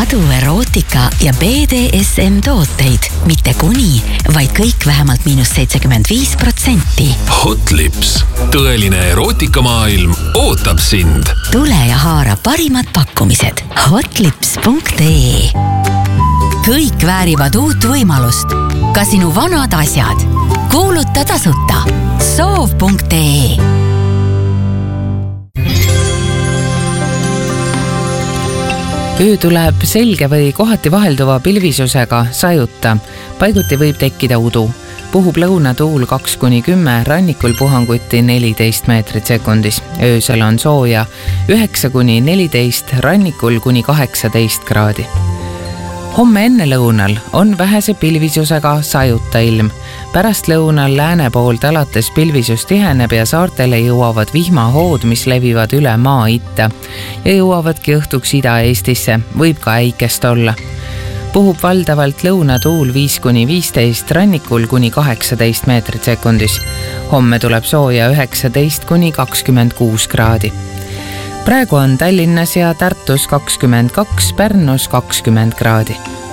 sadu erootika ja BDSM tooteid. Mitte kuni, vaid kõik vähemalt -75%. Hot Lips. Tõeline erootikamaailm ootab sind. Tule ja haara parimad pakkumised. Hotlips.ee. Kõik väärivad uut võimalust. Ka sinu vanad asjad. Kuuluta tasuta. Soov.ee. Öö tuleb selge või kohati vahelduva pilvisusega, sajuta. Paiguti võib tekkida udu. Puhub lõunatuul 2-10, rannikul puhanguti 14 meetrit sekundis. Öösel on sooja 9-14, rannikul kuni 18 kraadi. Homme enne lõunal on vähese pilvisusega sajuta ilm. Pärast lõunal lääne poolt alates pilvisus tiheneb ja saartele jõuavad vihmahood, mis levivad üle maa itta ja jõuavadki õhtuks Ida-Eestisse, võib ka äikest olla. Puhub valdavalt lõunatuul 5-15, rannikul kuni 18 meetrit sekundis. Homme tuleb sooja 19-26 kraadi. Praegu on Tallinnas ja Tartus 22, Pärnus 20 kraadi.